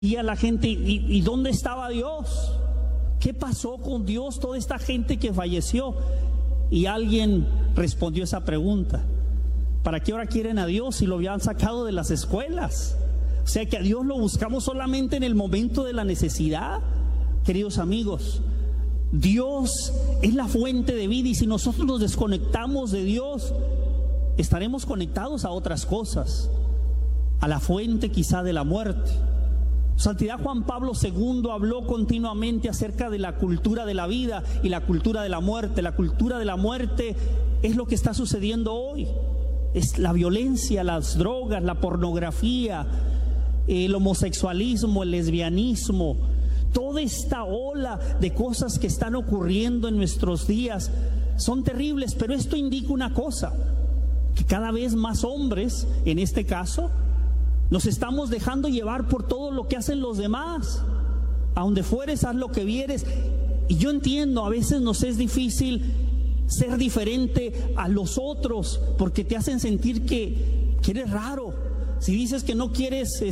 Y a la gente, ¿y dónde estaba Dios? ¿Qué pasó con Dios? Toda esta gente que falleció. Y alguien respondió esa pregunta: ¿para qué ahora quieren a Dios si lo habían sacado de las escuelas? O sea que a Dios lo buscamos solamente en el momento de la necesidad. Queridos amigos, Dios es la fuente de vida, y si nosotros nos desconectamos de Dios, estaremos conectados a otras cosas, a la fuente quizá de la muerte. Santidad Juan Pablo II habló continuamente acerca de la cultura de la vida y la cultura de la muerte. La cultura de la muerte es lo que está sucediendo hoy. Es la violencia, las drogas, la pornografía, el homosexualismo, el lesbianismo. Toda esta ola de cosas que están ocurriendo en nuestros días son terribles, pero esto indica una cosa: que cada vez más hombres, en este caso, nos estamos dejando llevar por todo lo que hacen los demás. A donde fueres, haz lo que vieres. Y yo entiendo, a veces nos es difícil ser diferente a los otros, porque te hacen sentir que eres raro. Si dices que no quieres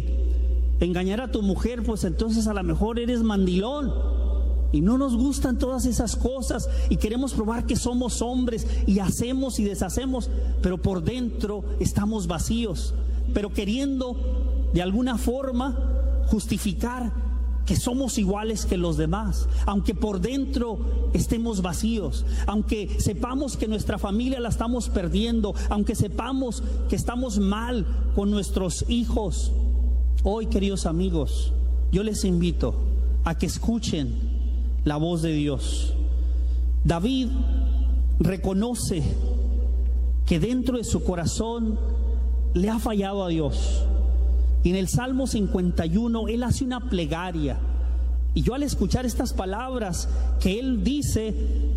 engañar a tu mujer, pues entonces a lo mejor eres mandilón. Y no nos gustan todas esas cosas, y queremos probar que somos hombres, y hacemos y deshacemos, pero por dentro estamos vacíos, pero queriendo de alguna forma justificar que somos iguales que los demás, aunque por dentro estemos vacíos, aunque sepamos que nuestra familia la estamos perdiendo, aunque sepamos que estamos mal con nuestros hijos. Hoy, queridos amigos, yo les invito a que escuchen la voz de Dios. David reconoce que dentro de su corazón le ha fallado a Dios. Y en el Salmo 51 él hace una plegaria, y yo al escuchar estas palabras que él dice,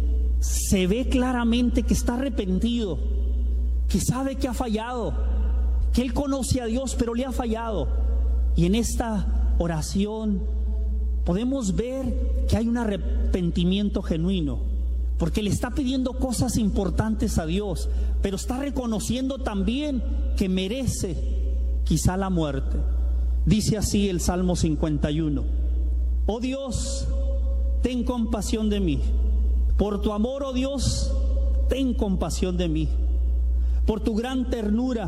se ve claramente que está arrepentido, que sabe que ha fallado, que él conoce a Dios pero le ha fallado. Y en esta oración podemos ver que hay un arrepentimiento genuino, porque le está pidiendo cosas importantes a Dios, pero está reconociendo también que merece quizá la muerte. Dice así el Salmo 51: oh Dios, ten compasión de mí. Por tu amor, oh Dios, ten compasión de mí. Por tu gran ternura,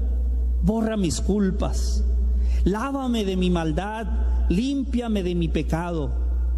borra mis culpas. Lávame de mi maldad, límpiame de mi pecado.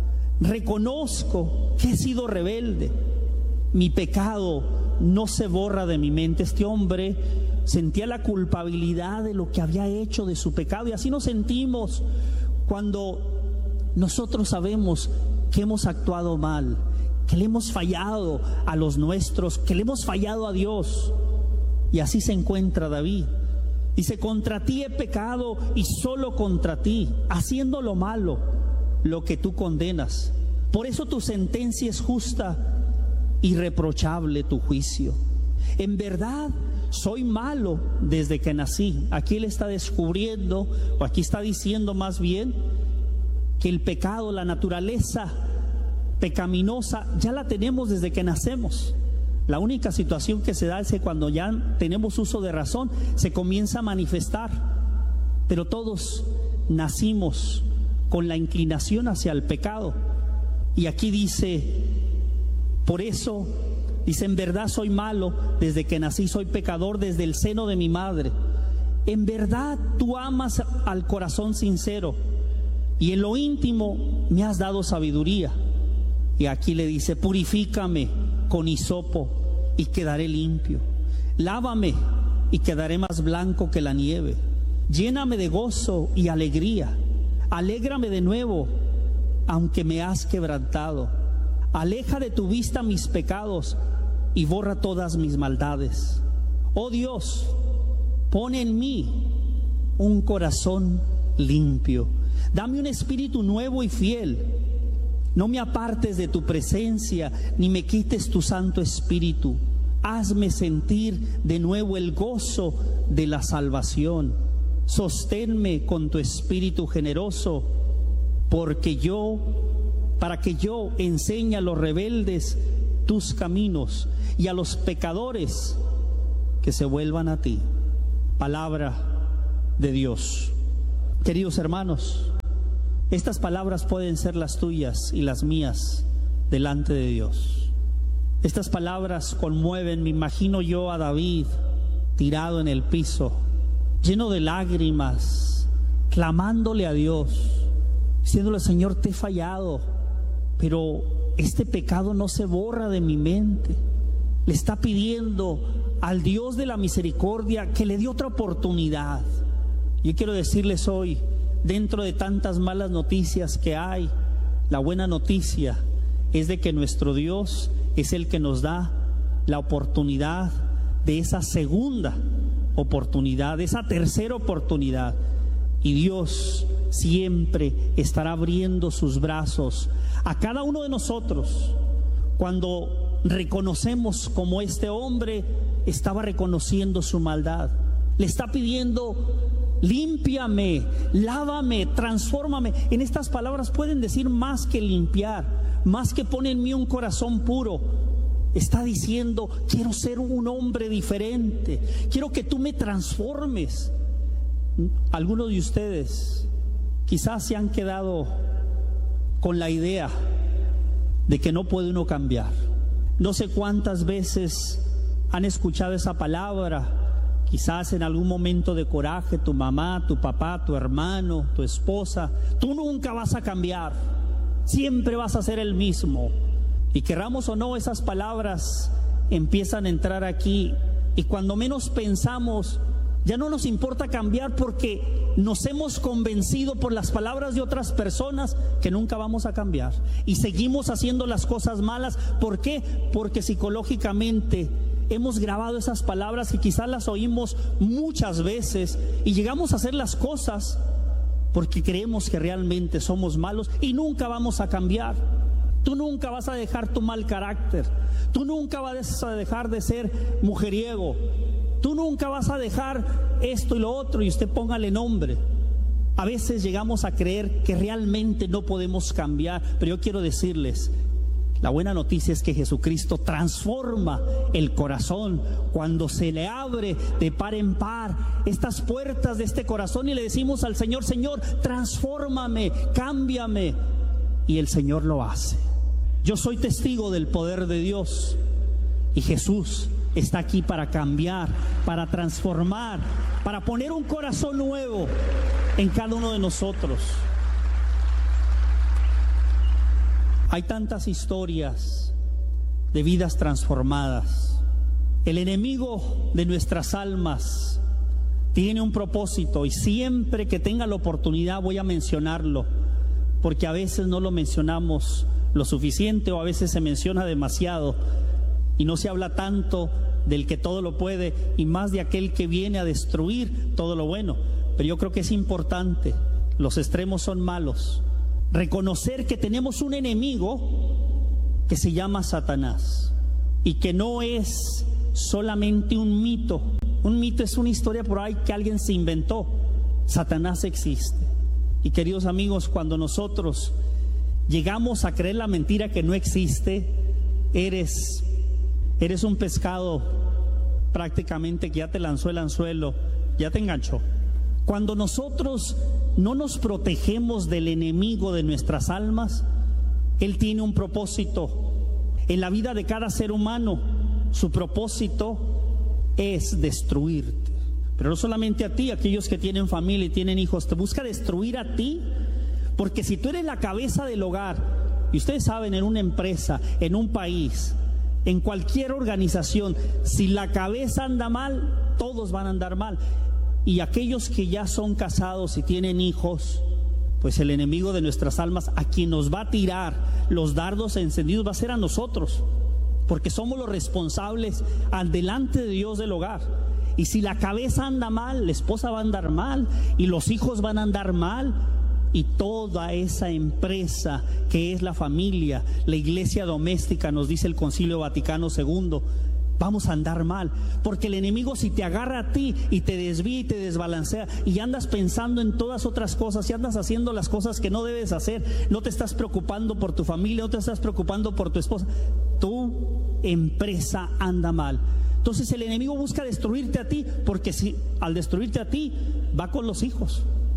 Reconozco que he sido rebelde. Mi pecado no se borra de mi mente. Este hombre sentía la culpabilidad de lo que había hecho, de su pecado, y así nos sentimos cuando nosotros sabemos que hemos actuado mal, que le hemos fallado a los nuestros, que le hemos fallado a Dios. Y así se encuentra David. Dice: contra ti he pecado, y solo contra ti, haciendo lo malo, lo que tú condenas. Por eso tu sentencia es justa, irreprochable tu juicio. En verdad soy malo desde que nací. Aquí él está descubriendo, o aquí está diciendo más bien, que el pecado, la naturaleza pecaminosa, ya la tenemos desde que nacemos. La única situación que se da es que cuando ya tenemos uso de razón, se comienza a manifestar. Pero todos nacimos con la inclinación hacia el pecado. Y aquí dice, por eso, dice: en verdad soy malo desde que nací, soy pecador desde el seno de mi madre. En verdad tú amas al corazón sincero, y en lo íntimo me has dado sabiduría. Y aquí le dice: purifícame con hisopo y quedaré limpio. Lávame y quedaré más blanco que la nieve. Lléname de gozo y alegría. Alégrame de nuevo, aunque me has quebrantado. Aleja de tu vista mis pecados y borra todas mis maldades. Oh Dios, pon en mí un corazón limpio. Dame un espíritu nuevo y fiel. No me apartes de tu presencia, ni me quites tu Santo Espíritu. Hazme sentir de nuevo el gozo de la salvación. Sosténme con tu espíritu generoso, para que yo enseñe a los rebeldes tus caminos, y a los pecadores que se vuelvan a ti. Palabra de Dios. Queridos hermanos, Estas palabras pueden ser las tuyas y las mías delante de Dios. Estas palabras conmueven, me imagino yo a David tirado en el piso, lleno de lágrimas, clamándole a Dios, diciéndole: Señor, te he fallado, pero este pecado no se borra de mi mente. Le está pidiendo al Dios de la misericordia que le dé otra oportunidad. Yo quiero decirles hoy, dentro de tantas malas noticias que hay, la buena noticia es de que nuestro Dios es el que nos da la oportunidad de esa segunda oportunidad, de esa tercera oportunidad. Y Dios siempre estará abriendo sus brazos a cada uno de nosotros cuando reconocemos, como este hombre estaba reconociendo su maldad. Le está pidiendo: límpiame, lávame, transfórmame. En estas palabras pueden decir más que limpiar, más que pon en mí un corazón puro. Está diciendo: quiero ser un hombre diferente, quiero que tú me transformes. Algunos de ustedes quizás se han quedado con la idea de que no puede uno cambiar. No sé cuántas veces han escuchado esa palabra, quizás en algún momento de coraje, tu mamá, tu papá, tu hermano, tu esposa: tú nunca vas a cambiar, siempre vas a ser el mismo. Y querramos o no, esas palabras empiezan a entrar aquí, y cuando menos pensamos, ya no nos importa cambiar, porque nos hemos convencido por las palabras de otras personas que nunca vamos a cambiar, y seguimos haciendo las cosas malas. ¿Por qué? Porque psicológicamente hemos grabado esas palabras y quizás las oímos muchas veces, y llegamos a hacer las cosas porque creemos que realmente somos malos y nunca vamos a cambiar. Tú nunca vas a dejar tu mal carácter, tú nunca vas a dejar de ser mujeriego, tú nunca vas a dejar esto y lo otro, y usted póngale nombre. A veces llegamos a creer que realmente no podemos cambiar, pero yo quiero decirles, la buena noticia es que Jesucristo transforma el corazón cuando se le abre de par en par estas puertas de este corazón y le decimos al Señor: Señor, transfórmame, cámbiame. Y el Señor lo hace. Yo soy testigo del poder de Dios, y Jesús está aquí para cambiar, para transformar, para poner un corazón nuevo en cada uno de nosotros. Hay tantas historias de vidas transformadas. El enemigo de nuestras almas tiene un propósito, y siempre que tenga la oportunidad voy a mencionarlo, porque a veces no lo mencionamos lo suficiente, o a veces se menciona demasiado y no se habla tanto del que todo lo puede, y más de aquel que viene a destruir todo lo bueno. Pero yo creo que es importante, los extremos son malos, reconocer que tenemos un enemigo que se llama Satanás, y que no es solamente un mito. Un mito es una historia por ahí que alguien se inventó. Satanás existe. Y queridos amigos, cuando nosotros llegamos a creer la mentira que no existe, eres un pescado prácticamente que ya te lanzó el anzuelo, ya te enganchó. Cuando nosotros no nos protegemos del enemigo de nuestras almas, él tiene un propósito en la vida de cada ser humano. Su propósito es destruirte, pero no solamente a ti. Aquellos que tienen familia y tienen hijos, te busca destruir a ti, porque si tú eres la cabeza del hogar, y ustedes saben, en una empresa, en un país, en cualquier organización, si la cabeza anda mal, todos van a andar mal. Y aquellos que ya son casados y tienen hijos, pues el enemigo de nuestras almas, a quien nos va a tirar los dardos encendidos, va a ser a nosotros, porque somos los responsables al delante de Dios del hogar. Y si la cabeza anda mal, la esposa va a andar mal, y los hijos van a andar mal, y toda esa empresa que es la familia, la iglesia doméstica, nos dice el Concilio Vaticano II, vamos a andar mal, porque el enemigo, si te agarra a ti y te desvía y te desbalancea, y andas pensando en todas otras cosas, y andas haciendo las cosas que no debes hacer, no te estás preocupando por tu familia, no te estás preocupando por tu esposa, tu empresa anda mal. Entonces el enemigo busca destruirte a ti, porque si al destruirte a ti, va con los hijos.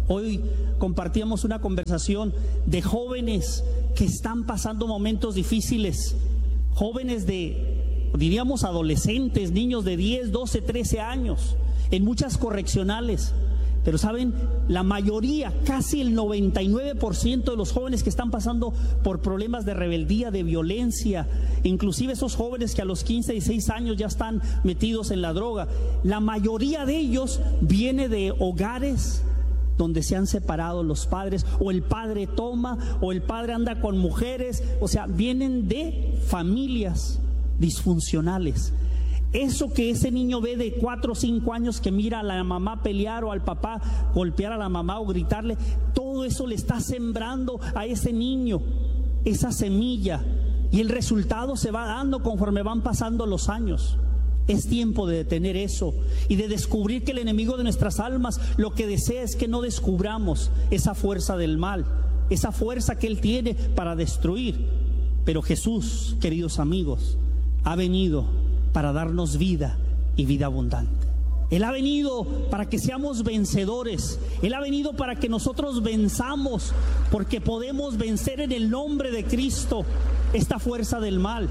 Hoy compartíamos una conversación de jóvenes que están pasando momentos difíciles, jóvenes diríamos adolescentes, niños de 10, 12, 13 años, en muchas correccionales. Pero saben, la mayoría, casi el 99% de los jóvenes que están pasando por problemas de rebeldía, de violencia, inclusive esos jóvenes que a los 15, 16 años ya están metidos en la droga, la mayoría de ellos viene de hogares donde se han separado los padres, o el padre toma, o el padre anda con mujeres, o sea, vienen de familias disfuncionales. Eso que ese niño ve de 4 o 5 años, que mira a la mamá pelear o al papá golpear a la mamá o gritarle, todo eso le está sembrando a ese niño esa semilla, y el resultado se va dando conforme van pasando los años. Es tiempo de detener eso y de descubrir que el enemigo de nuestras almas lo que desea es que no descubramos esa fuerza del mal, esa fuerza que él tiene para destruir. Pero Jesús, queridos amigos, ha venido para darnos vida y vida abundante. Él ha venido para que seamos vencedores. Él ha venido para que nosotros venzamos, porque podemos vencer en el nombre de Cristo esta fuerza del mal.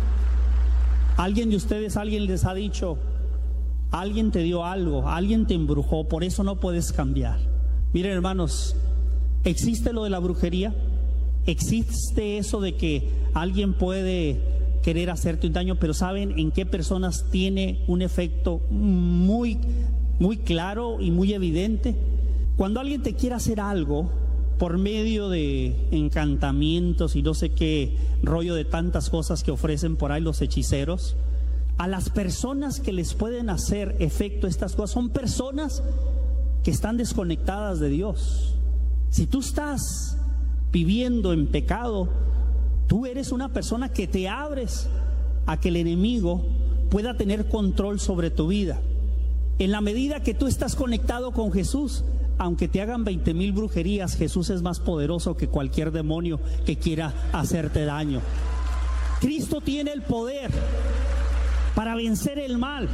Alguien de ustedes, alguien les ha dicho, alguien te dio algo, alguien te embrujó, por eso no puedes cambiar. Miren, hermanos, ¿existe lo de la brujería? ¿Existe eso de que alguien puede querer hacerte un daño? Pero ¿saben en qué personas tiene un efecto muy claro y muy evidente? Cuando alguien te quiere hacer algo por medio de encantamientos y no sé qué rollo de tantas cosas que ofrecen por ahí los hechiceros, a las personas que les pueden hacer efecto estas cosas son personas que están desconectadas de Dios. Si tú estás viviendo en pecado, tú eres una persona que te abres a que el enemigo pueda tener control sobre tu vida. En la medida que tú estás conectado con Jesús, aunque te hagan 20,000 brujerías, Jesús es más poderoso que cualquier demonio que quiera hacerte daño. Cristo tiene el poder para vencer el mal.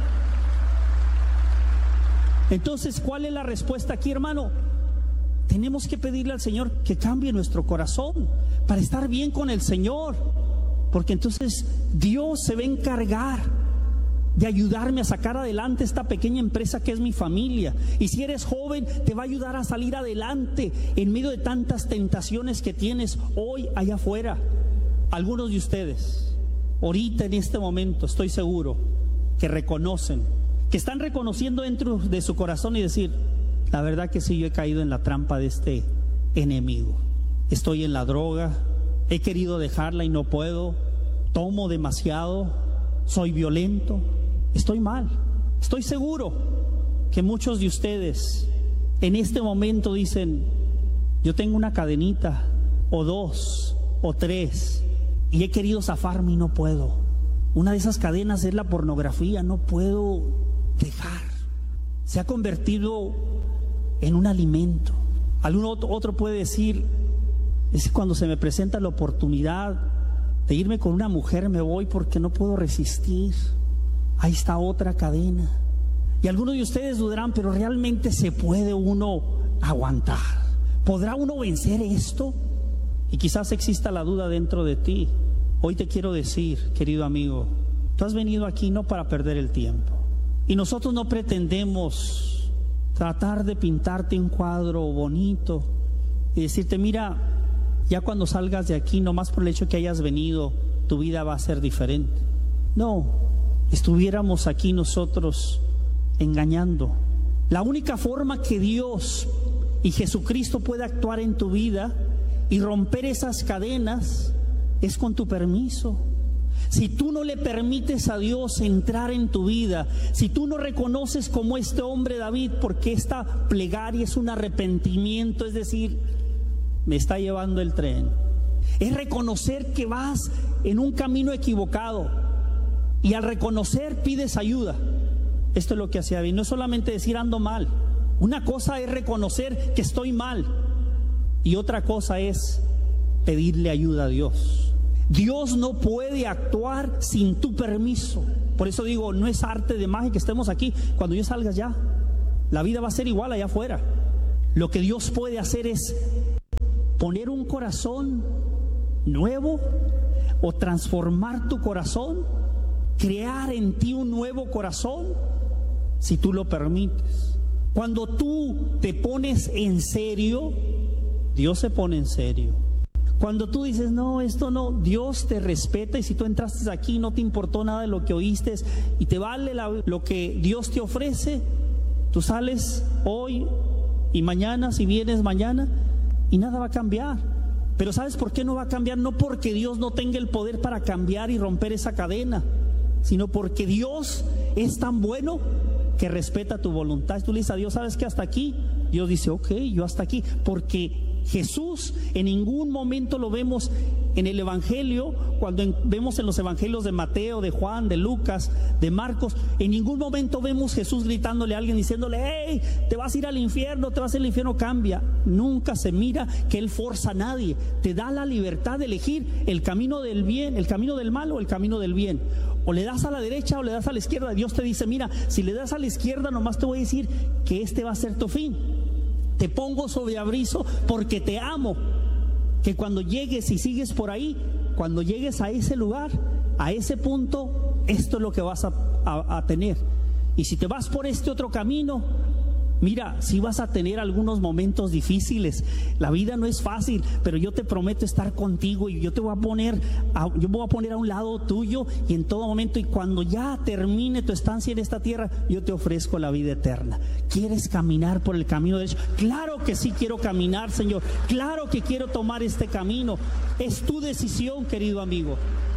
Entonces, ¿cuál es la respuesta aquí, hermano? Tenemos que pedirle al Señor que cambie nuestro corazón para estar bien con el Señor, porque entonces Dios se va a encargar de ayudarme a sacar adelante esta pequeña empresa que es mi familia. Y si eres joven, te va a ayudar a salir adelante en medio de tantas tentaciones que tienes hoy allá afuera. Algunos de ustedes, ahorita en este momento, estoy seguro que reconocen, que están reconociendo dentro de su corazón y decir, la verdad que sí, yo he caído en la trampa de este enemigo. Estoy en la droga, he querido dejarla y no puedo, tomo demasiado, soy violento, estoy mal. Estoy seguro que muchos de ustedes en este momento dicen, yo tengo una cadenita o 2 o 3 y he querido zafarme y no puedo. Una de esas cadenas es la pornografía, no puedo dejar. Se ha convertido en un alimento. Algún otro puede decir, es que cuando se me presenta la oportunidad de irme con una mujer, me voy porque no puedo resistir. Ahí está otra cadena. Y algunos de ustedes dudarán, pero ¿realmente se puede uno aguantar? ¿Podrá uno vencer esto? Y quizás exista la duda dentro de ti. Hoy te quiero decir, querido amigo, tú has venido aquí no para perder el tiempo. Y nosotros no pretendemos tratar de pintarte un cuadro bonito y decirte, mira, ya cuando salgas de aquí, nomás por el hecho que hayas venido, tu vida va a ser diferente. No, estuviéramos aquí nosotros engañando. La única forma que Dios y Jesucristo puede actuar en tu vida y romper esas cadenas es con tu permiso. Si tú no le permites a Dios entrar en tu vida, si tú no reconoces como este hombre David, porque esta plegaria es un arrepentimiento, es decir, me está llevando el tren, es reconocer que vas en un camino equivocado, y al reconocer pides ayuda. Esto es lo que hacía David, no es solamente decir ando mal. Una cosa es reconocer que estoy mal y otra cosa es pedirle ayuda a Dios. Dios no puede actuar sin tu permiso. Por eso digo, no es arte de magia que estemos aquí. Cuando yo salgas ya, la vida va a ser igual allá afuera. Lo que Dios puede hacer es poner un corazón nuevo o transformar tu corazón, crear en ti un nuevo corazón, si tú lo permites. Cuando tú te pones en serio, Dios se pone en serio. Cuando tú dices, no, esto no, Dios te respeta, y si tú entraste aquí no te importó nada de lo que oíste y te vale lo que Dios te ofrece, tú sales hoy y mañana, si vienes mañana, y nada va a cambiar. Pero ¿sabes por qué no va a cambiar? No porque Dios no tenga el poder para cambiar y romper esa cadena, sino porque Dios es tan bueno que respeta tu voluntad. Tú le dices a Dios, ¿sabes qué? Hasta aquí. Dios dice, ok, yo hasta aquí. Porque Jesús en ningún momento lo vemos en el Evangelio, cuando vemos en los Evangelios de Mateo, de Juan, de Lucas, de Marcos, en ningún momento vemos Jesús gritándole a alguien, diciéndole, hey, te vas a ir al infierno, te vas al infierno, cambia. Nunca se mira que Él forza a nadie. Te da la libertad de elegir el camino del bien, el camino del mal o el camino del bien. O le das a la derecha o le das a la izquierda. Dios te dice, mira, si le das a la izquierda, nomás te voy a decir que este va a ser tu fin. Te pongo sobre aviso porque te amo. Que cuando llegues y sigues por ahí, cuando llegues a ese lugar, a ese punto, esto es lo que vas a tener. Y si te vas por este otro camino, mira, sí vas a tener algunos momentos difíciles. La vida no es fácil, pero yo te prometo estar contigo y yo te voy a poner a un lado tuyo y en todo momento. Y cuando ya termine tu estancia en esta tierra, yo te ofrezco la vida eterna. ¿Quieres caminar por el camino derecho? Claro que sí quiero caminar, Señor. Claro que quiero tomar este camino. Es tu decisión, querido amigo.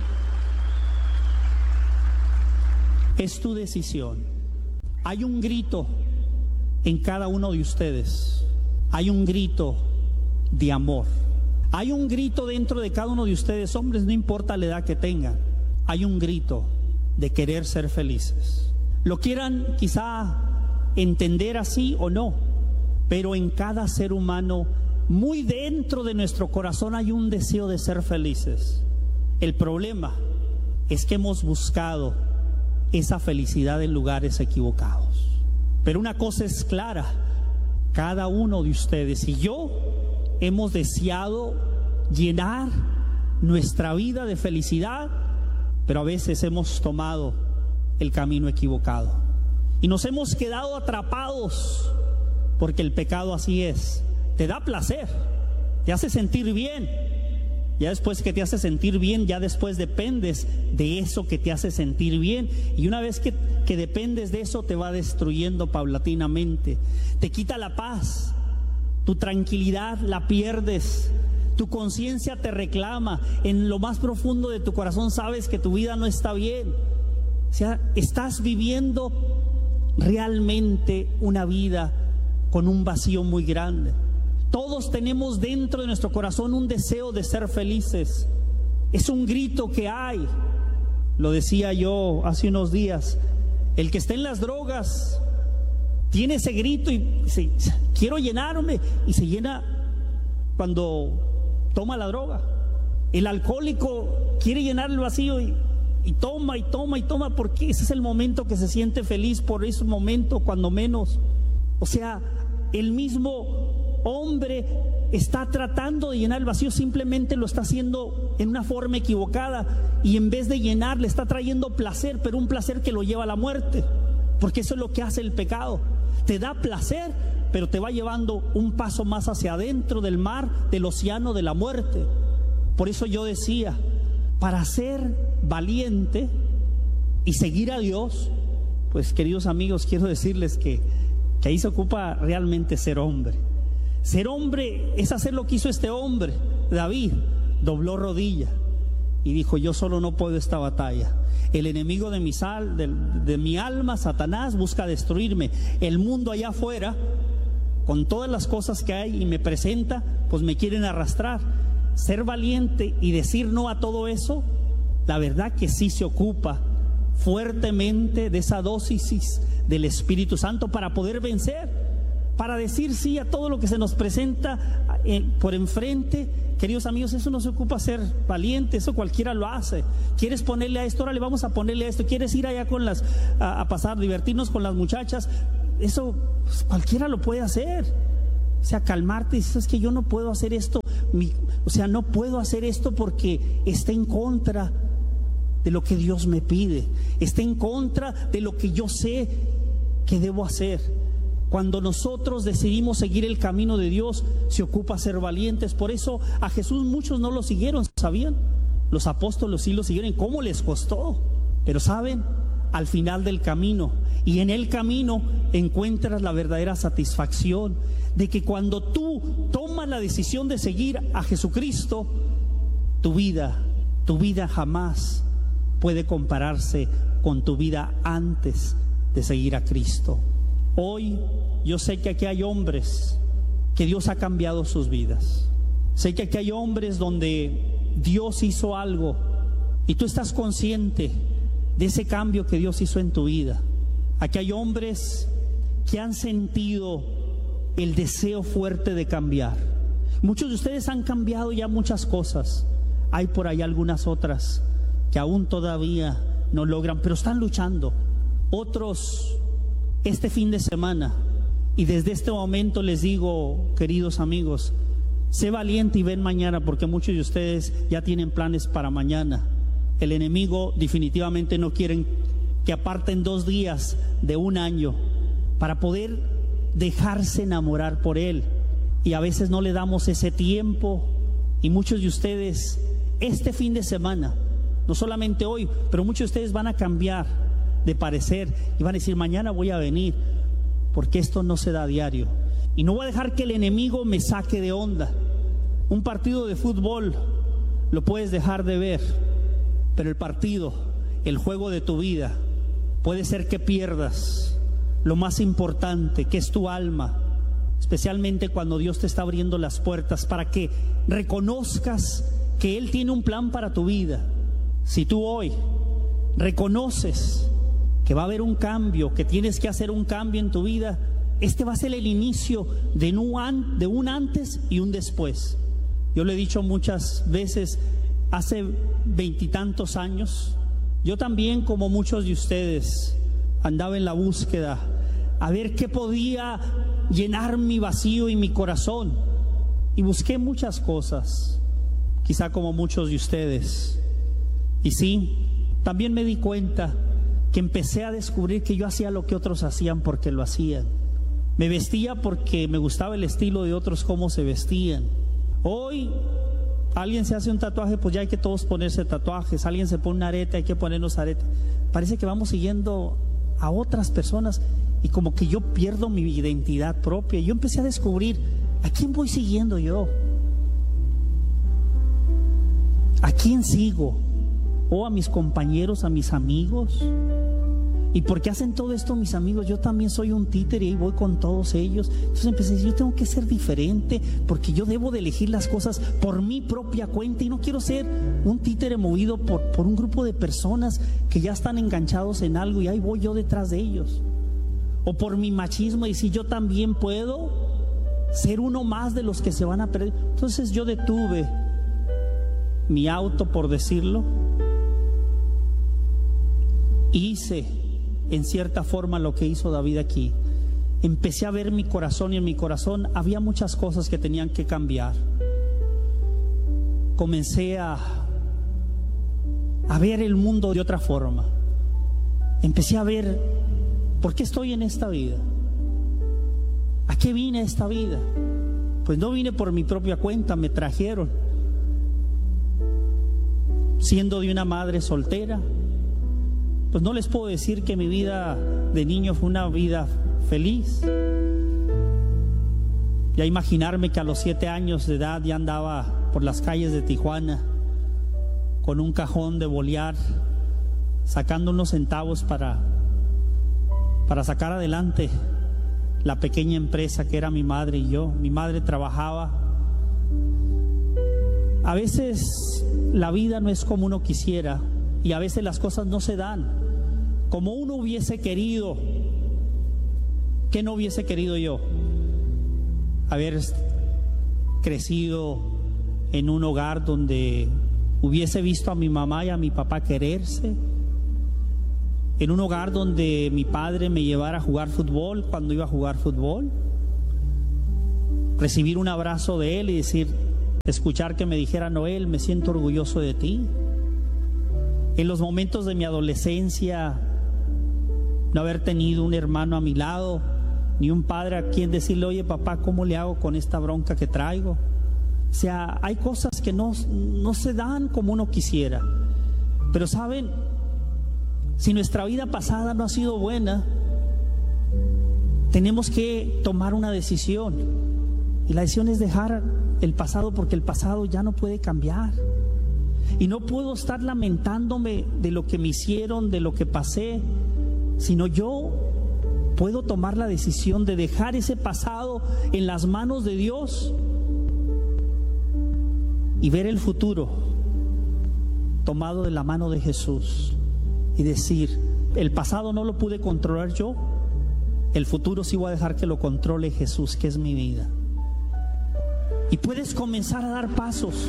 Es tu decisión. Hay un grito en cada uno de ustedes. Hay un grito de amor. Hay un grito dentro de cada uno de ustedes, hombres, no importa la edad que tengan. Hay un grito de querer ser felices. Lo quieran quizá entender así o no, pero en cada ser humano, muy dentro de nuestro corazón, hay un deseo de ser felices. El problema es que hemos buscado esa felicidad en lugares equivocados. Pero una cosa es clara, cada uno de ustedes y yo hemos deseado llenar nuestra vida de felicidad, pero a veces hemos tomado el camino equivocado y nos hemos quedado atrapados, porque el pecado así es, te da placer, te hace sentir bien. Ya después que te hace sentir bien, ya después dependes de eso que te hace sentir bien. Y una vez que dependes de eso, te va destruyendo paulatinamente. Te quita la paz, tu tranquilidad la pierdes, tu conciencia te reclama. En lo más profundo de tu corazón sabes que tu vida no está bien. O sea, estás viviendo realmente una vida con un vacío muy grande. Todos tenemos dentro de nuestro corazón un deseo de ser felices. Es un grito que hay. Lo decía yo hace unos días. El que está en las drogas tiene ese grito y dice, quiero llenarme, y se llena cuando toma la droga. El alcohólico quiere llenar el vacío y toma y toma y toma, porque ese es el momento que se siente feliz, por ese momento cuando menos. O sea, el mismo hombre está tratando de llenar el vacío, simplemente lo está haciendo en una forma equivocada, y en vez de llenar le está trayendo placer, pero un placer que lo lleva a la muerte, porque eso es lo que hace el pecado. Te da placer, pero te va llevando un paso más hacia adentro del mar, del océano de la muerte. Por eso yo decía, para ser valiente y seguir a Dios, pues queridos amigos, quiero decirles que ahí se ocupa realmente ser hombre. Ser hombre es hacer lo que hizo este hombre, David. Dobló rodilla y dijo, yo solo no puedo esta batalla. El enemigo de mi alma, Satanás, busca destruirme. El mundo allá afuera, con todas las cosas que hay y me presenta, pues me quieren arrastrar. Ser valiente y decir no a todo eso, la verdad que sí se ocupa fuertemente de esa dosis del Espíritu Santo para poder vencer, para decir sí a todo lo que se nos presenta por enfrente. Queridos amigos, eso no se ocupa ser valiente, eso cualquiera lo hace. ¿Quieres ponerle a esto? Ahora le vamos a ponerle a esto. ¿Quieres ir allá a pasar, divertirnos con las muchachas? Eso pues, cualquiera lo puede hacer. O sea, calmarte y dices, es que yo no puedo hacer esto. No puedo hacer esto porque está en contra de lo que Dios me pide. Está en contra de lo que yo sé que debo hacer. Cuando nosotros decidimos seguir el camino de Dios, se ocupa ser valientes. Por eso a Jesús muchos no lo siguieron, ¿sabían? Los apóstoles sí lo siguieron. ¿Cómo les costó? Pero ¿saben? Al final del camino, y en el camino encuentras la verdadera satisfacción de que cuando tú tomas la decisión de seguir a Jesucristo, tu vida jamás puede compararse con tu vida antes de seguir a Cristo. Hoy yo sé que aquí hay hombres que Dios ha cambiado sus vidas. Sé que aquí hay hombres donde Dios hizo algo y tú estás consciente de ese cambio que Dios hizo en tu vida. Aquí hay hombres que han sentido el deseo fuerte de cambiar. Muchos de ustedes han cambiado ya muchas cosas. Hay por ahí algunas otras que aún todavía no logran, pero están luchando. Otros este fin de semana, y desde este momento les digo, queridos amigos, sé valiente y ven mañana, porque muchos de ustedes ya tienen planes para mañana. El enemigo definitivamente no quiere que aparten 2 días de un año para poder dejarse enamorar por él, y a veces no le damos ese tiempo. Y muchos de ustedes este fin de semana, no solamente hoy, pero muchos de ustedes van a cambiar de parecer y van a decir, mañana voy a venir, porque esto no se da a diario. Y no voy a dejar que el enemigo me saque de onda. Un partido de fútbol lo puedes dejar de ver, pero el partido, el juego de tu vida, puede ser que pierdas lo más importante, que es tu alma, especialmente cuando Dios te está abriendo las puertas para que reconozcas que Él tiene un plan para tu vida. Si tú hoy reconoces que va a haber un cambio, que tienes que hacer un cambio en tu vida, este va a ser el inicio de un antes y un después. Yo lo he dicho muchas veces, hace 20 y tantos años, yo también, como muchos de ustedes, andaba en la búsqueda a ver qué podía llenar mi vacío y mi corazón, y busqué muchas cosas, quizá como muchos de ustedes. Y sí, también me di cuenta que empecé a descubrir que yo hacía lo que otros hacían porque lo hacían. Me vestía porque me gustaba el estilo de otros, cómo se vestían. Hoy alguien se hace un tatuaje, pues ya hay que todos ponerse tatuajes. Alguien se pone un arete, hay que ponernos arete. Parece que vamos siguiendo a otras personas y como que yo pierdo mi identidad propia. Yo empecé a descubrir, ¿a quién voy siguiendo yo? ¿A quién sigo? ¿O a mis compañeros, a mis amigos? ¿Y por qué hacen todo esto mis amigos? Yo también soy un títere y voy con todos ellos. Entonces empecé a decir, yo tengo que ser diferente, porque yo debo de elegir las cosas por mi propia cuenta y no quiero ser un títere movido por un grupo de personas que ya están enganchados en algo y ahí voy yo detrás de ellos. O por mi machismo y decir, yo también puedo ser uno más de los que se van a perder. Entonces yo detuve mi auto, por decirlo, hice en cierta forma lo que hizo David aquí. Empecé a ver mi corazón, y en mi corazón había muchas cosas que tenían que cambiar. Comencé a ver el mundo de otra forma. Empecé a ver por qué estoy en esta vida. ¿A qué vine a esta vida? Pues no vine por mi propia cuenta, me trajeron. Siendo de una madre soltera, pues no les puedo decir que mi vida de niño fue una vida feliz. Ya imaginarme que a los 7 años de edad ya andaba por las calles de Tijuana con un cajón de bolear, sacando unos centavos para sacar adelante la pequeña empresa que era mi madre y yo. Mi madre trabajaba. A veces la vida no es como uno quisiera, y a veces las cosas no se dan como uno hubiese querido. ¿Qué no hubiese querido yo? Haber crecido en un hogar donde hubiese visto a mi mamá y a mi papá quererse, en un hogar donde mi padre me llevara a jugar fútbol cuando iba a jugar fútbol. recibir un abrazo de él y escuchar que me dijera: Noel, me siento orgulloso de ti. En los momentos de mi adolescencia, no haber tenido un hermano a mi lado, ni un padre a quien decirle: oye papá, ¿cómo le hago con esta bronca que traigo? O sea, hay cosas que no se dan como uno quisiera. Pero saben, si nuestra vida pasada no ha sido buena, tenemos que tomar una decisión. Y la decisión es dejar el pasado, porque el pasado ya no puede cambiar. Y no puedo estar lamentándome de lo que me hicieron, de lo que pasé, sino yo puedo tomar la decisión de dejar ese pasado en las manos de Dios y ver el futuro tomado de la mano de Jesús y decir: el pasado no lo pude controlar yo, el futuro sí voy a dejar que lo controle Jesús, que es mi vida. Y puedes comenzar a dar pasos,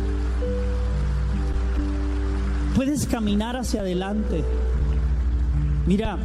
puedes caminar hacia adelante. Mira,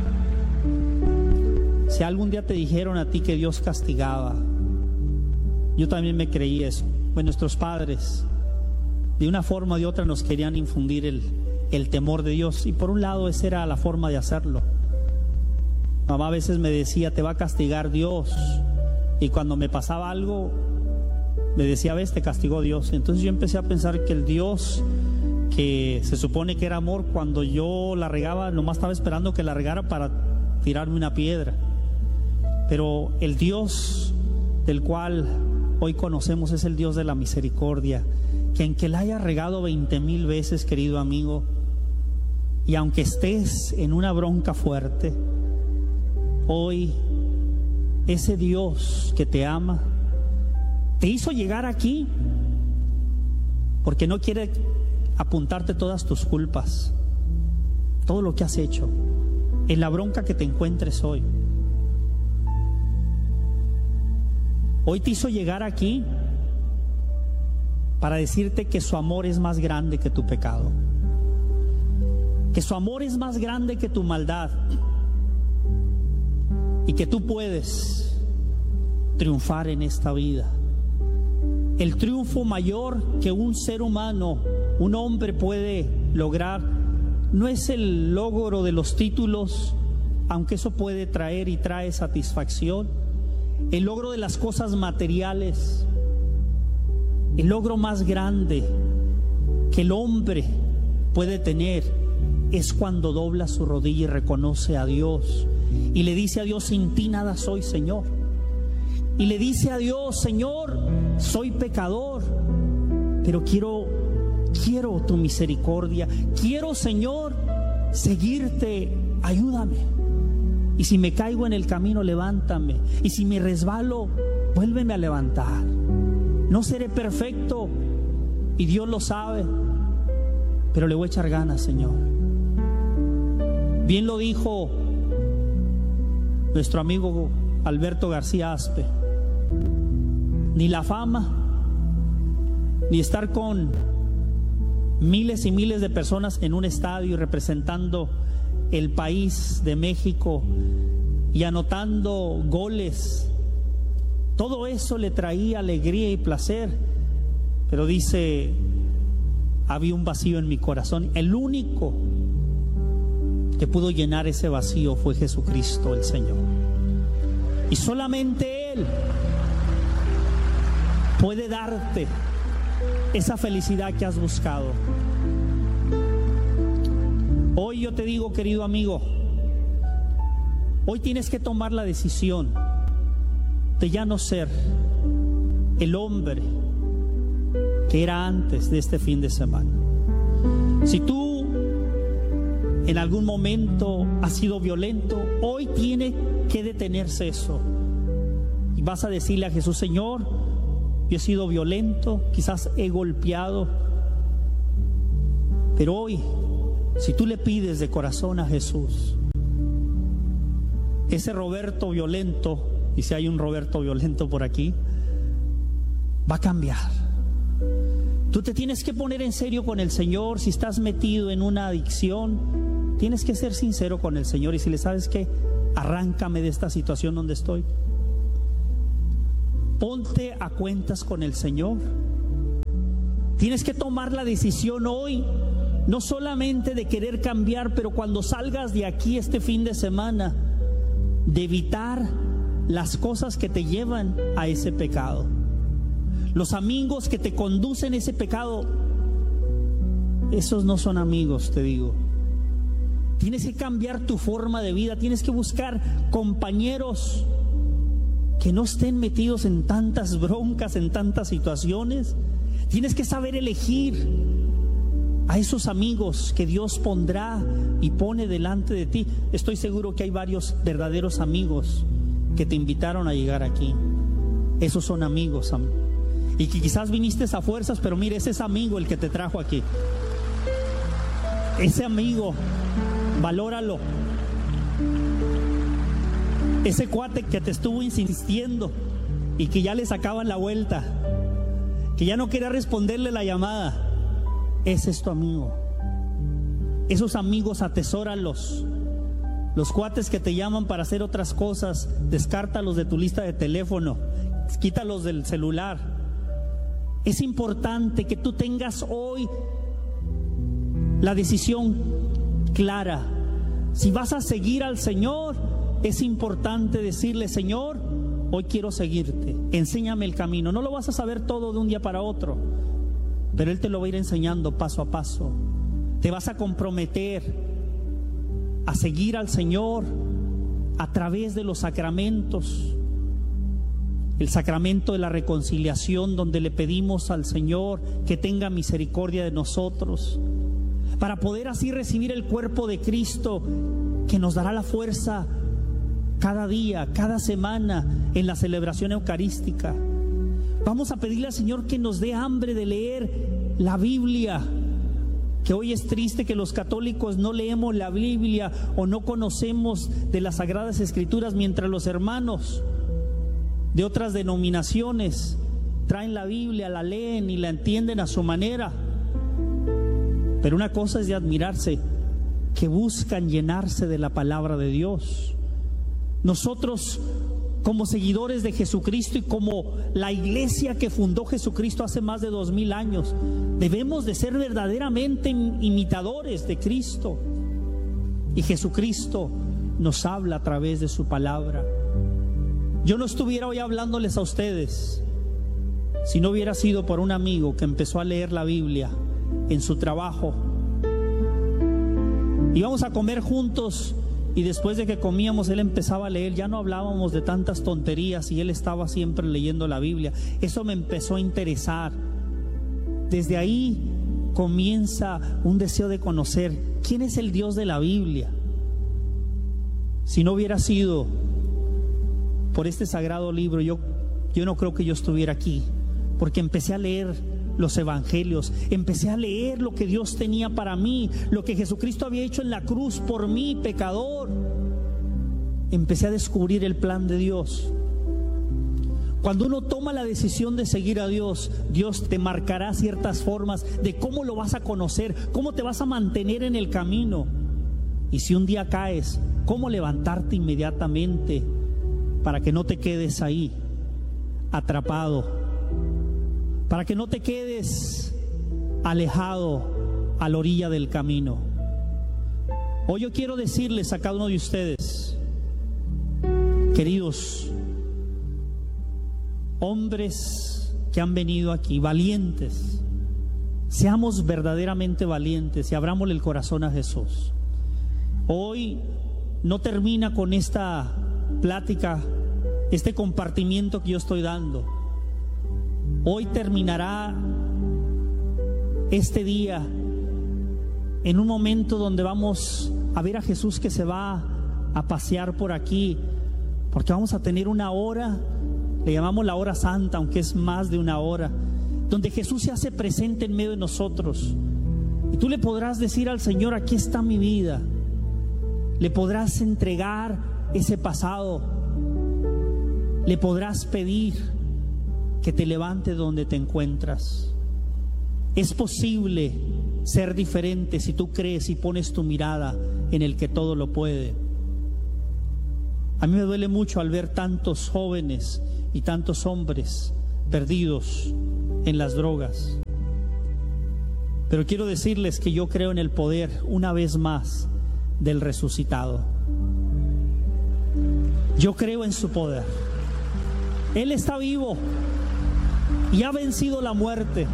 si algún día te dijeron a ti que Dios castigaba, yo también me creí eso. Pues nuestros padres, de una forma o de otra, nos querían infundir el temor de Dios. Y por un lado, esa era la forma de hacerlo. Mamá a veces me decía: te va a castigar Dios. Y cuando me pasaba algo, me decía: ves, te castigó Dios. Entonces yo empecé a pensar que el Dios que se supone que era amor, cuando yo la regaba, nomás estaba esperando que la regara para tirarme una piedra. Pero el Dios del cual hoy conocemos es el Dios de la misericordia, que aunque la haya regado 20,000 veces, querido amigo, y aunque estés en una bronca fuerte, hoy ese Dios que te ama te hizo llegar aquí porque no quiere apuntarte todas tus culpas, todo lo que has hecho, en la bronca que te encuentres hoy. Hoy te hizo llegar aquí para decirte que su amor es más grande que tu pecado, que su amor es más grande que tu maldad, y que tú puedes triunfar en esta vida. El triunfo mayor que un ser humano, un hombre puede lograr, no es el logro de los títulos, aunque eso puede traer y trae satisfacción. El logro de las cosas materiales, el logro más grande que el hombre puede tener, es cuando dobla su rodilla y reconoce a Dios y le dice a Dios: sin ti nada soy, Señor. Y le dice a Dios: Señor, soy pecador, pero quiero tu misericordia, quiero, Señor, seguirte, ayúdame. Y si me caigo en el camino, levántame. Y si me resbalo, vuélveme a levantar. No seré perfecto, y Dios lo sabe, pero le voy a echar ganas, Señor. Bien lo dijo nuestro amigo Alberto García Aspe: ni la fama, ni estar con miles y miles de personas en un estadio representando el país de México y anotando goles, todo eso le traía alegría y placer. Pero dice: había un vacío en mi corazón. El único que pudo llenar ese vacío fue Jesucristo el Señor, y solamente Él puede darte esa felicidad que has buscado. Hoy yo te digo, querido amigo, hoy tienes que tomar la decisión de ya no ser el hombre que era antes de este fin de semana. Si tú en algún momento has sido violento, hoy tiene que detenerse eso. Y vas a decirle a Jesús: Señor, yo he sido violento, quizás he golpeado, pero hoy, si tú le pides de corazón a Jesús, ese Roberto violento, y si hay un Roberto violento por aquí, va a cambiar. Tú te tienes que poner en serio con el Señor. Si estás metido en una adicción, tienes que ser sincero con el Señor y decirle: ¿sabes qué? Arráncame de esta situación donde estoy. ponte a cuentas con el Señor. Tienes que tomar la decisión hoy, no solamente de querer cambiar, pero cuando salgas de aquí este fin de semana, de evitar las cosas que te llevan a ese pecado. Los amigos que te conducen a ese pecado, esos no son amigos, te digo. Tienes que cambiar tu forma de vida, tienes que buscar compañeros que no estén metidos en tantas broncas, en tantas situaciones. Tienes que saber elegir a esos amigos que Dios pondrá y pone delante de ti. Estoy seguro que hay varios verdaderos amigos que te invitaron a llegar aquí. Esos son amigos, y que quizás viniste a fuerzas, pero mire, ese es amigo el que te trajo aquí. Ese amigo, valóralo. Ese cuate que te estuvo insistiendo y que ya le sacaban la vuelta, que ya no quería responderle la llamada, ese es tu amigo. Esos amigos, atesóralos. Los cuates que te llaman para hacer otras cosas, descártalos de tu lista de teléfono, quítalos del celular. Es importante que tú tengas hoy la decisión clara. Si vas a seguir al Señor, es importante decirle: Señor, hoy quiero seguirte, enséñame el camino. No lo vas a saber todo de un día para otro, pero Él te lo va a ir enseñando paso a paso. Te vas a comprometer a seguir al Señor a través de los sacramentos. El sacramento de la reconciliación, donde le pedimos al Señor que tenga misericordia de nosotros, para poder así recibir el cuerpo de Cristo, que nos dará la fuerza cada día, cada semana, en la celebración eucarística. Vamos a pedirle al Señor que nos dé hambre de leer la Biblia, que hoy es triste que los católicos no leemos la Biblia o no conocemos de las Sagradas Escrituras, mientras los hermanos de otras denominaciones traen la Biblia, la leen y la entienden a su manera. Pero una cosa es de admirarse, que buscan llenarse de la palabra de Dios. Nosotros, como seguidores de Jesucristo y como la iglesia que fundó Jesucristo hace más de 2000 años, debemos de ser verdaderamente imitadores de Cristo. Y Jesucristo nos habla a través de su palabra. Yo no estuviera hoy hablándoles a ustedes si no hubiera sido por un amigo que empezó a leer la Biblia en su trabajo. Íbamos a comer juntos y después de que comíamos él empezaba a leer. Ya no hablábamos de tantas tonterías y él estaba siempre leyendo la Biblia. Eso me empezó a interesar. Desde ahí comienza un deseo de conocer quién es el Dios de la Biblia. Si no hubiera sido por este sagrado libro, yo no creo que yo estuviera aquí, porque empecé a leer los evangelios, empecé a leer lo que Dios tenía para mí, lo que Jesucristo había hecho en la cruz por mí, pecador. Empecé a descubrir el plan de Dios. Cuando uno toma la decisión de seguir a Dios, Dios te marcará ciertas formas de cómo lo vas a conocer, cómo te vas a mantener en el camino. Y si un día caes, cómo levantarte inmediatamente para que no te quedes ahí atrapado, para que no te quedes alejado a la orilla del camino. Hoy yo quiero decirles a cada uno de ustedes, queridos hombres que han venido aquí, valientes, seamos verdaderamente valientes y abrámosle el corazón a Jesús. Hoy no termina con esta plática, este compartimiento que yo estoy dando. Hoy terminará este día en un momento donde vamos a ver a Jesús que se va a pasear por aquí, porque vamos a tener una hora, le llamamos la hora santa, aunque es más de una hora, donde Jesús se hace presente en medio de nosotros. Y tú le podrás decir al Señor: aquí está mi vida. Le podrás entregar ese pasado, le podrás pedir que te levante donde te encuentras. Es posible ser diferente si tú crees y pones tu mirada en el que todo lo puede. A mí me duele mucho al ver tantos jóvenes y tantos hombres perdidos en las drogas. Pero quiero decirles que yo creo en el poder, una vez más, del resucitado. Yo creo en su poder. Él está vivo y ha vencido la muerte.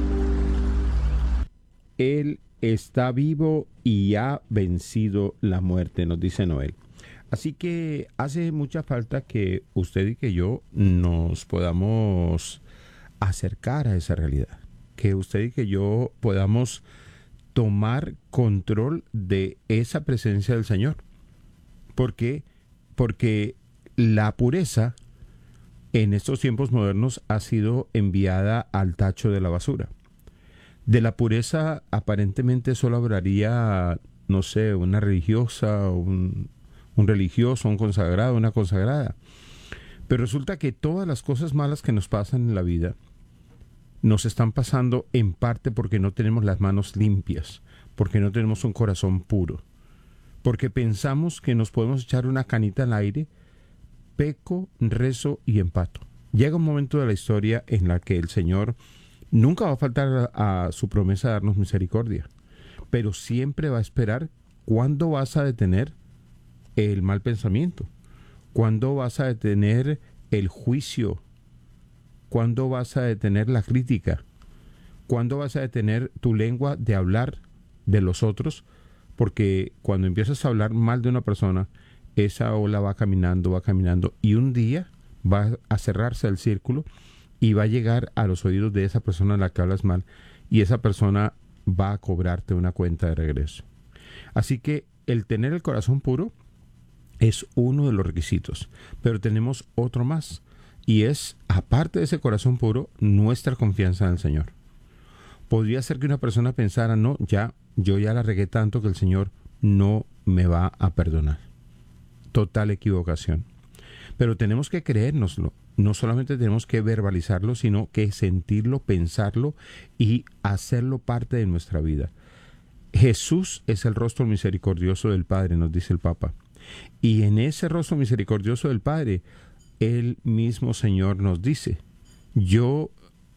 Él está vivo y ha vencido la muerte, nos dice Noel. Así que hace mucha falta que usted y que yo nos podamos acercar a esa realidad. Que usted y que yo podamos tomar control de esa presencia del Señor. ¿Por qué? Porque la pureza en estos tiempos modernos ha sido enviada al tacho de la basura. De la pureza aparentemente solo hablaría, no sé, una religiosa, un religioso, un consagrado, una consagrada. Pero resulta que todas las cosas malas que nos pasan en la vida nos están pasando en parte porque no tenemos las manos limpias, porque no tenemos un corazón puro, porque pensamos que nos podemos echar una canita al aire, peco, rezo y empato. Llega un momento de la historia en la que el Señor nunca va a faltar a su promesa de darnos misericordia, pero siempre va a esperar cuándo vas a detener el mal pensamiento, cuándo vas a detener el juicio, cuándo vas a detener la crítica, cuándo vas a detener tu lengua de hablar de los otros, porque cuando empiezas a hablar mal de una persona, esa ola va caminando y un día va a cerrarse el círculo y va a llegar a los oídos de esa persona a la que hablas mal, y esa persona va a cobrarte una cuenta de regreso. Así que el tener el corazón puro es uno de los requisitos, pero tenemos otro más, y es, aparte de ese corazón puro, nuestra confianza en el Señor. Podría ser que una persona pensara, no, yo ya la regué tanto que el Señor no me va a perdonar. Total equivocación. Pero tenemos que creérnoslo. No solamente tenemos que verbalizarlo, sino que sentirlo, pensarlo y hacerlo parte de nuestra vida. Jesús es el rostro misericordioso del Padre, nos dice el Papa. Y en ese rostro misericordioso del Padre, el mismo Señor nos dice, yo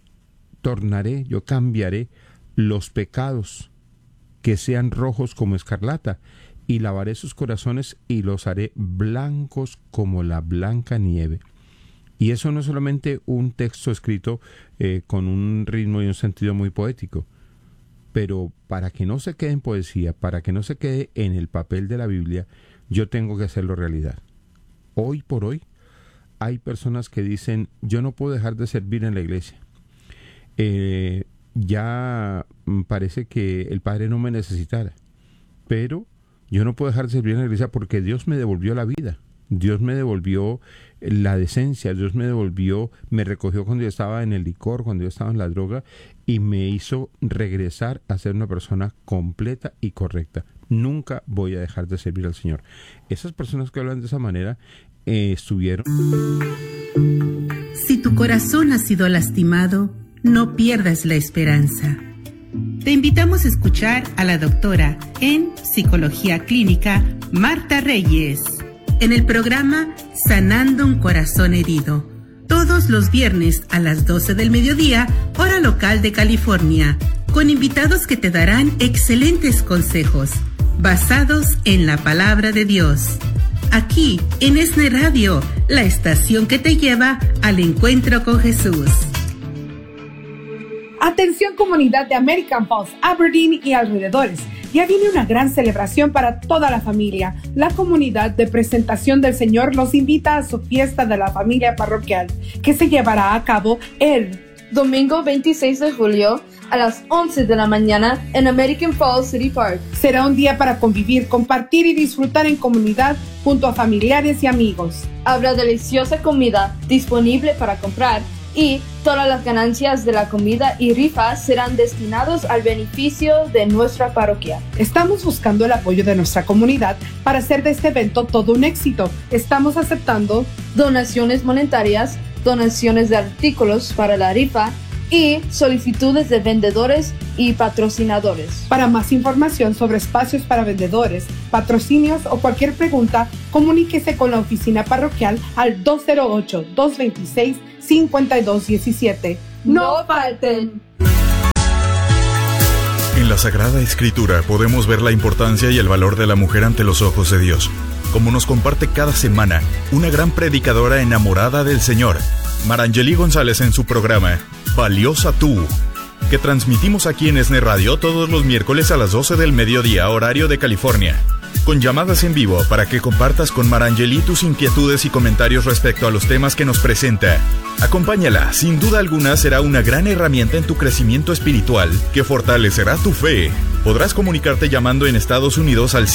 cambiaré los pecados que sean rojos como escarlata, y lavaré sus corazones y los haré blancos como la blanca nieve. Y eso no es solamente un texto escrito con un ritmo y un sentido muy poético, pero para que no se quede en poesía, para que no se quede en el papel de la Biblia, yo tengo que hacerlo realidad. Hoy por hoy hay personas que dicen, yo no puedo dejar de servir en la iglesia. Ya parece que el Padre no me necesitara, pero yo no puedo dejar de servir en la iglesia porque Dios me devolvió la vida, Dios me devolvió la decencia, Dios me recogió cuando yo estaba en el licor, cuando yo estaba en la droga, y me hizo regresar a ser una persona completa y correcta. Nunca voy a dejar de servir al Señor. Esas personas que hablan de esa manera estuvieron. Si tu corazón ha sido lastimado, no pierdas la esperanza. Te invitamos a escuchar a la doctora en Psicología Clínica, Marta Reyes, en el programa Sanando un Corazón Herido, todos los viernes a las 12 del mediodía, hora local de California, con invitados que te darán excelentes consejos, basados en la palabra de Dios. Aquí, en ESNE Radio, la estación que te lleva al encuentro con Jesús. Atención comunidad de American Falls, Aberdeen y alrededores. Ya viene una gran celebración para toda la familia. La comunidad de Presentación del Señor los invita a su fiesta de la familia parroquial, que se llevará a cabo el domingo 26 de julio a las 11 de la mañana en American Falls City Park. Será un día para convivir, compartir y disfrutar en comunidad junto a familiares y amigos. Habrá deliciosa comida disponible para comprar y todas las ganancias de la comida y rifas serán destinados al beneficio de nuestra parroquia. Estamos buscando el apoyo de nuestra comunidad para hacer de este evento todo un éxito. Estamos aceptando donaciones monetarias, donaciones de artículos para la rifa, y solicitudes de vendedores y patrocinadores. Para más información sobre espacios para vendedores, patrocinios o cualquier pregunta, comuníquese con la oficina parroquial al 208-226-5217. ¡No falten! En la Sagrada Escritura podemos ver la importancia y el valor de la mujer ante los ojos de Dios, como nos comparte cada semana una gran predicadora enamorada del Señor, Marangeli González, en su programa Valiosa Tú, que transmitimos aquí en ESNE Radio todos los miércoles a las 12 del mediodía, horario de California, con llamadas en vivo para que compartas con Marangeli tus inquietudes y comentarios respecto a los temas que nos presenta. Acompáñala, sin duda alguna será una gran herramienta en tu crecimiento espiritual que fortalecerá tu fe. Podrás comunicarte llamando en Estados Unidos al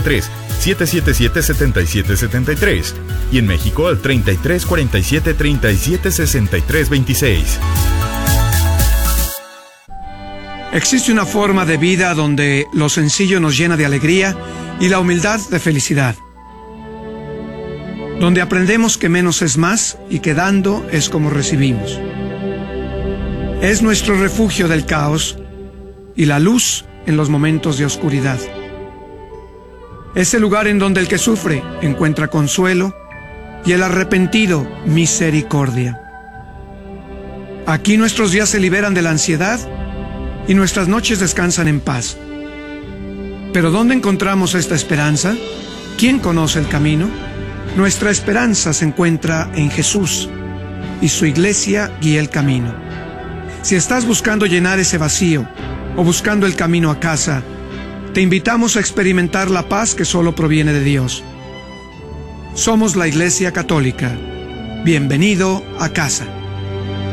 773-777-7773 y en México al 3347-376326. Existe una forma de vida donde lo sencillo nos llena de alegría y la humildad de felicidad. Donde aprendemos que menos es más y que dando es como recibimos. Es nuestro refugio del caos y la luz en los momentos de oscuridad. Es el lugar en donde el que sufre encuentra consuelo y el arrepentido misericordia. Aquí nuestros días se liberan de la ansiedad y nuestras noches descansan en paz. ¿Pero dónde encontramos esta esperanza? ¿Quién conoce el camino? Nuestra esperanza se encuentra en Jesús y su iglesia guía el camino. Si estás buscando llenar ese vacío o buscando el camino a casa, te invitamos a experimentar la paz que solo proviene de Dios. Somos la Iglesia Católica. Bienvenido a casa.